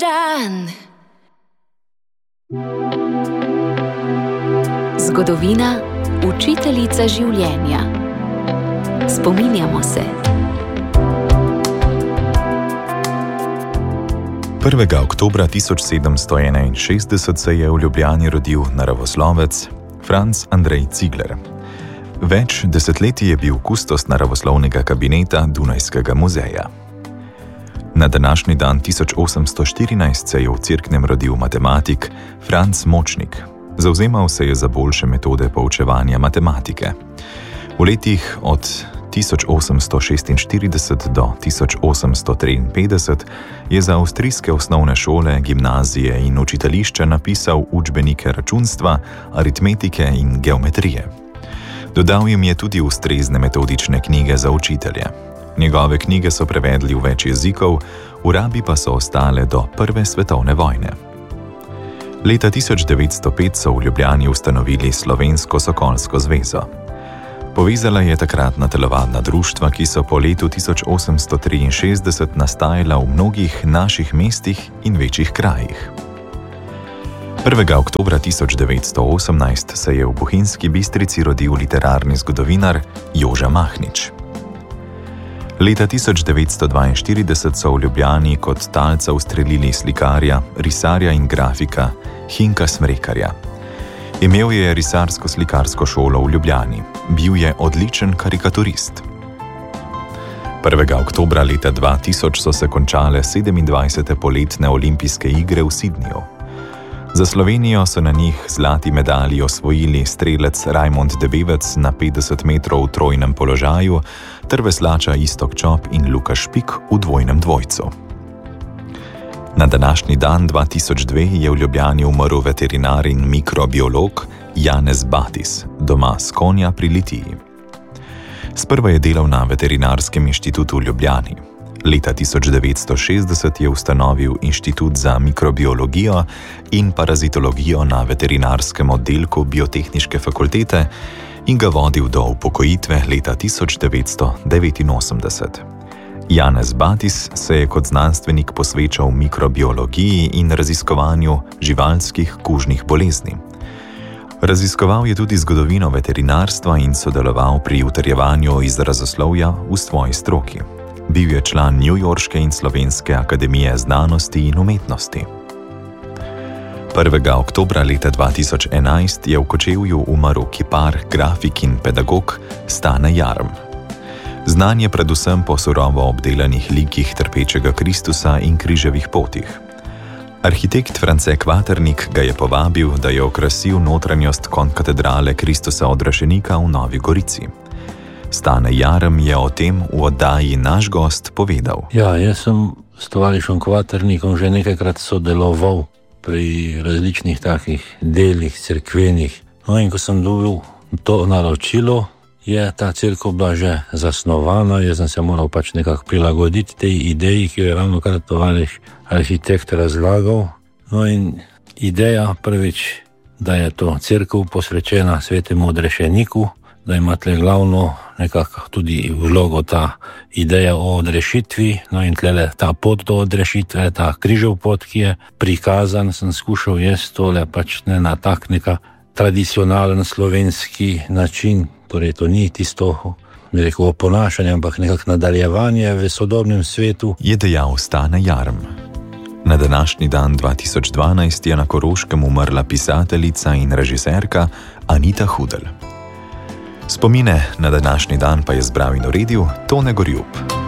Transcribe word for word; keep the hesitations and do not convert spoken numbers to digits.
dan. Zgodovina, učiteljica življenja. Spominjamo se. prvega oktobra tisoč sedemsto enainšestdeset se je v Ljubljani rodil naravoslovec Franz Andrej Ziegler. Več desetletij je bil kustos naravoslovnega kabineta Dunajskega muzeja. Na današnji dan tisoč osemsto štirinajst se je v Cerknem rodil matematik Franc Močnik. Zavzemal se je za boljše metode poučevanja matematike. V letih od tisoč osemsto šestinštirideset do tisoč osemsto triinpetdeset je za avstrijske osnovne šole, gimnazije in učiteljišča napisal učbenike računstva, aritmetike in geometrije. Dodal jim je tudi ustrezne metodične knjige za učitelje. Njegove knjige so prevedli v več jezikov, v rabi pa so ostale do prve svetovne vojne. Leta tisoč devetsto pet so v Ljubljani ustanovili Slovensko sokolsko zvezo. Povezala je takratna telovadna društva, ki so po letu tisoč osemsto triinšestdeset nastajala v mnogih naših mestih in večjih krajih. prvega oktobra tisoč devetsto osemnajst se je v Bohinjski Bistrici rodil literarni zgodovinar Joža Mahnič. Leta tisoč devetsto dvainštirideset so v Ljubljani kot talca ustrelili slikarja, risarja in grafika Hinka Smrekarja. Imel je risarsko-slikarsko šolo v Ljubljani. Bil je odličen karikaturist. prvega oktobra leta dva tisoč so se končale sedemindvajsete poletne olimpijske igre v Sydneyju. Za Slovenijo so na njih zlati medalji osvojili strelec Rajmond Debevec na petdeset metrov v trojnem položaju ter veslača Iztok Čop in Luka Špik v dvojnem dvojcu. Na današnji dan dva tisoč dve je v Ljubljani umrl veterinar in mikrobiolog Janez Batis, doma s Konja pri Litiji. Sprva je delal na Veterinarskem inštitutu v Ljubljani. Leta tisoč devetsto šestdeset je ustanovil Inštitut za mikrobiologijo in parazitologijo na Veterinarskem oddelku Biotehniške fakultete in ga vodil do upokojitve leta tisoč devetsto devetinosemdeset. Janez Batis se je kot znanstvenik posvečal mikrobiologiji in raziskovanju živalskih kužnih bolezni. Raziskoval je tudi zgodovino veterinarstva in sodeloval pri utrjevanju izrazoslovja v svoji stroki. Bil je član Newyorške in Slovenske akademije znanosti in umetnosti. prvega oktobra leta dva tisoč enajst je v Kočevju umrl kipar, grafik in pedagog Stane Jarm. Znan je predvsem po surovo obdelanih likih trpečega Kristusa in križevih potih. Arhitekt France Kvaternik ga je povabil, da je okrasil notranjost kontkatedrale Kristusa odrešenika v Novi Gorici. Stane Jarm je o tem v oddaji Naš gost povedal. Ja, jaz sem s tovarišom Kvaternikom že nekajkrat sodeloval pri različnih takih delih cerkvenih. No in ko sem dobil to naročilo, je ta cerkev bila že zasnovana, jaz sem se moral pač nekako prilagoditi tej ideji, ki jo je ravno kar tovariš arhitekt razlagal. No in ideja prvič, da je to cerkev posvečena svetemu odrešeniku, da ima tle glavno nekako tudi vlogo ta ideja o odrešitvi, no in tlele ta pot do odrešitve, ta križev pot, ki je prikazan, sem skušal jaz tole pač ne na tak neka tradicionalen slovenski način, torej to ni tisto, bi rekel, oponašanje, ampak nekak nadaljevanje v sodobnem svetu. Je dejal Stane Jarm. Na današnji dan dva tisoč dvanajst je na Koroškem umrla pisateljica in režiserka Anita Hudel. Spomine na današnji dan pa je zbral in uredil Tone Gorjup.